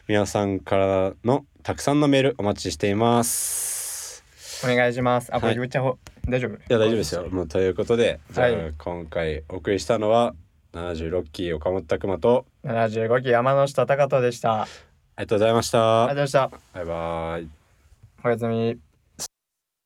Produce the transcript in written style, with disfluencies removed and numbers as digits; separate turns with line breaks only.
皆さんからのたくさんのメールお待ちしています。
お願いします。これ言っちゃおう、大丈夫？
いや大丈夫ですよ。もうということで、じゃあ、今回お送りしたのは76期岡本拓馬と
75期山下隆人でした。
ありがとうございました。
ありがとうございました。
バイバイ。
おやすみ。